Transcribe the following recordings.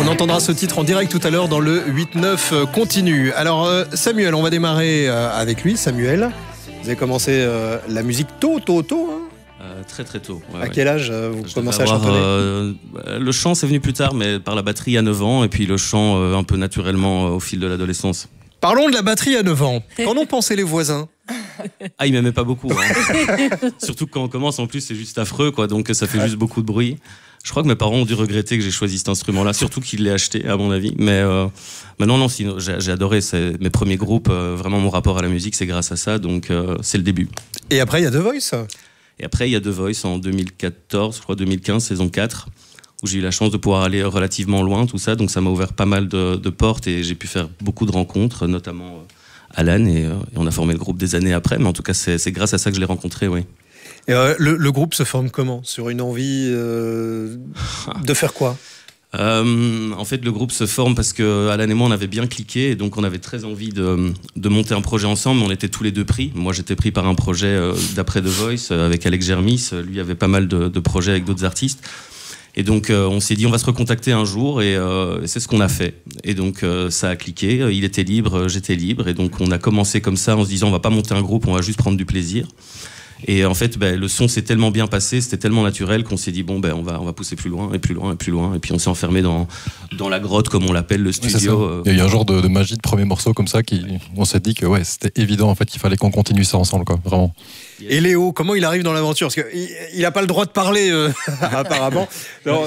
On entendra ce titre en direct tout à l'heure dans le 8-9 continu. Alors Samuel, on va démarrer avec lui. Samuel, vous avez commencé la musique tôt hein. Très très tôt. Ouais, à quel âge vous commencez à chantonner? Le chant c'est venu plus tard, mais par la batterie à 9 ans, et puis le chant un peu naturellement au fil de l'adolescence. Parlons de la batterie à 9 ans. Qu'en ont pensé les voisins? Ah, ils m'aimaient pas beaucoup. Hein. Surtout quand on commence, en plus c'est juste affreux, quoi, donc ça fait juste beaucoup de bruit. Je crois que mes parents ont dû regretter que j'ai choisi cet instrument-là, surtout qu'ils l'aient acheté, à mon avis. Mais non, sinon, j'ai adoré. C'est mes premiers groupes, vraiment mon rapport à la musique, c'est grâce à ça, donc c'est le début. Et après, il y a The Voice. Et après, il y a The Voice en 2014, je crois 2015, saison 4, où j'ai eu la chance de pouvoir aller relativement loin, tout ça. Donc ça m'a ouvert pas mal de portes et j'ai pu faire beaucoup de rencontres, notamment Alan, et on a formé le groupe des années après. Mais en tout cas, c'est grâce à ça que je l'ai rencontré, oui. Et le groupe se forme comment? Sur une envie de faire quoi? En fait, le groupe se forme parce que Alan et moi, on avait bien cliqué, et donc on avait très envie de monter un projet ensemble. On était tous les deux pris. Moi, j'étais pris par un projet d'après The Voice avec Alex Germis. Lui avait pas mal de projets avec d'autres artistes. Et donc, on s'est dit, on va se recontacter un jour, et c'est ce qu'on a fait. Et donc, ça a cliqué. Il était libre, j'étais libre, et donc on a commencé comme ça en se disant, on va pas monter un groupe, on va juste prendre du plaisir. Et en fait, le son s'est tellement bien passé, c'était tellement naturel qu'on s'est dit on va pousser plus loin et plus loin et plus loin. Et puis on s'est enfermé dans la grotte, comme on l'appelle, le studio. Il y a eu un genre de magie de premier morceau comme ça, on s'est dit que c'était évident en fait qu'il fallait qu'on continue ça ensemble, quoi, vraiment. Et Léo, comment il arrive dans l'aventure? Parce qu'il n'a pas le droit de parler, apparemment. Alors,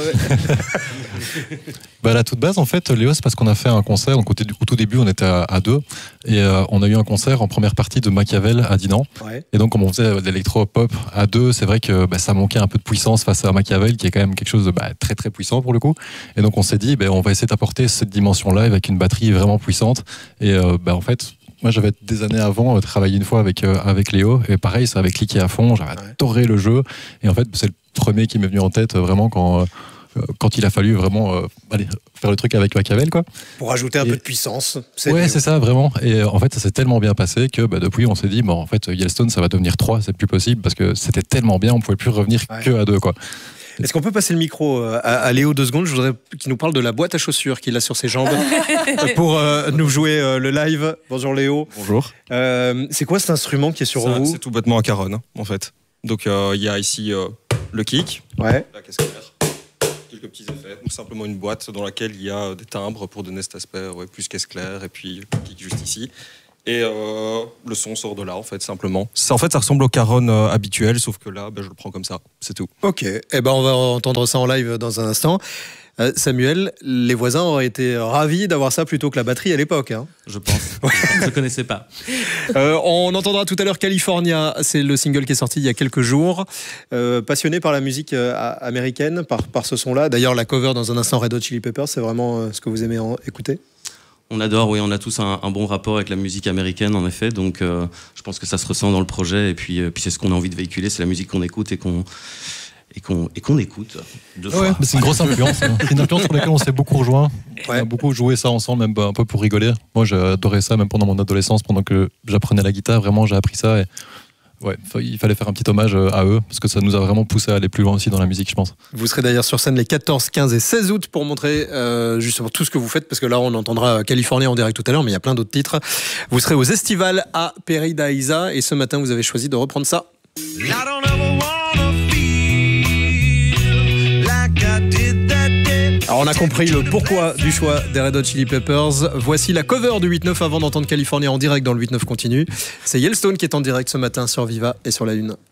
à la toute base, en fait, Léo, c'est parce qu'on a fait un concert. Donc, au tout début, on était à deux. Et on a eu un concert en première partie de Machiavel à Dinan. Ouais. Et donc, comme on faisait de l'électro-pop à deux, c'est vrai que ça manquait un peu de puissance face à Machiavel, qui est quand même quelque chose de très, très puissant pour le coup. Et donc, on s'est dit, on va essayer d'apporter cette dimension-là avec une batterie vraiment puissante. Et en fait, moi, j'avais des années avant travaillé une fois avec Léo, et pareil, ça avait cliqué à fond, j'avais adoré le jeu, et en fait, c'est le premier qui m'est venu en tête vraiment quand il a fallu vraiment faire le truc avec Machiavel, quoi. Pour ajouter un peu de puissance. C'est ça, vraiment. Et en fait, ça s'est tellement bien passé que depuis, on s'est dit, en fait, Yellowstone, ça va devenir 3, c'est plus possible, parce que c'était tellement bien, on pouvait plus revenir que à 2, quoi. Est-ce qu'on peut passer le micro à Léo 2 secondes? Je voudrais qu'il nous parle de la boîte à chaussures qu'il a sur ses jambes pour nous jouer le live. Bonjour Léo. Bonjour. C'est quoi cet instrument qui est sur vous? C'est tout bêtement un caron, en fait. Donc il y a ici le kick, la caisse claire, quelques petits effets, ou simplement une boîte dans laquelle il y a des timbres pour donner cet aspect plus caisse claire, et puis le kick juste ici. Et le son sort de là, en fait, simplement. En fait, ça ressemble au caron habituel, sauf que là, je le prends comme ça, c'est tout. Ok, on va entendre ça en live dans un instant. Samuel, les voisins auraient été ravis d'avoir ça plutôt que la batterie à l'époque. Hein. Je pense. Je ne connaissais pas. On entendra tout à l'heure California, c'est le single qui est sorti il y a quelques jours. Passionné par la musique américaine, par ce son-là. D'ailleurs, la cover dans un instant, Red Hot Chili Peppers, c'est vraiment ce que vous aimez écouter? On adore, oui, on a tous un bon rapport avec la musique américaine, en effet, donc je pense que ça se ressent dans le projet, et puis c'est ce qu'on a envie de véhiculer, c'est la musique qu'on écoute et qu'on écoute deux fois. C'est une grosse influence. C'est une influence sur laquelle on s'est beaucoup rejoint. On a beaucoup joué ça ensemble, même un peu pour rigoler. Moi, j'ai adoré ça, même pendant mon adolescence, pendant que j'apprenais la guitare, vraiment, j'ai appris ça. Et il fallait faire un petit hommage à eux, parce que ça nous a vraiment poussé à aller plus loin aussi dans la musique, je pense. Vous serez d'ailleurs sur scène les 14, 15 et 16 août pour montrer justement tout ce que vous faites, parce que là, on entendra California en direct tout à l'heure, mais il y a plein d'autres titres. Vous serez aux Estivales à Paradisa, et ce matin, vous avez choisi de reprendre ça. Alors on a compris le pourquoi du choix des Red Hot Chili Peppers. Voici la cover du 8-9 avant d'entendre California en direct dans le 8-9 continu. C'est Yellowstone qui est en direct ce matin sur Viva et sur la Une.